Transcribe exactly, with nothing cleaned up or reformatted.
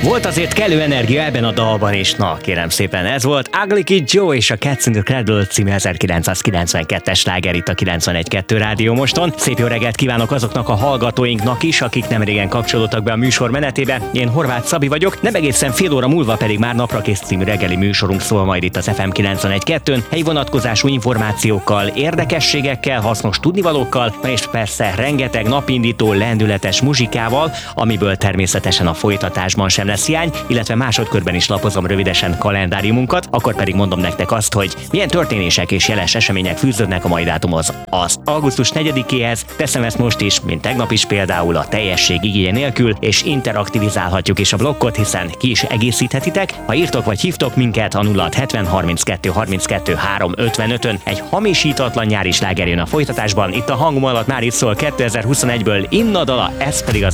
Volt azért kellő energia ebben a dalban is. Na, kérem szépen, ez volt Ugly Kid Joe és a Cats in the Cradle című ezerkilencszázkilencvenkettes sláger itt a kilencvenegy kettő Rádió Moston. Szép jó reggelt kívánok azoknak a hallgatóinknak is, akik nem régen kapcsolódtak be a műsor menetébe. Én Horváth Szabi vagyok, nem egészen fél óra múlva pedig már Naprakész című reggeli műsorunk szól majd itt az ef em kilencvenegy kettőn, helyi vonatkozású információkkal, érdekességekkel, hasznos tudnivalókkal, és persze rengeteg napindító, lendületes muzsikával, amiből természetesen a folytatásban sem lesz hiány, illetve másodkörben is lapozom rövidesen kalendáriumunkat, akkor pedig mondom nektek azt, hogy milyen történések és jeles események fűződnek a mai dátumhoz. Az augusztus negyedikéhez teszem ezt most is, mint tegnap is például a teljesség igénye nélkül, és interaktivizálhatjuk is a blokkot, hiszen ki is egészíthetitek. Ha írtok vagy hívtok minket a nulla hat hetven harminckettő harminckettő három ötvenötön, egy hamisítatlan nyári sláger jön a folytatásban. Itt a hangom alatt már itt szól kétezer-huszonegyből Inna dala, ez pedig az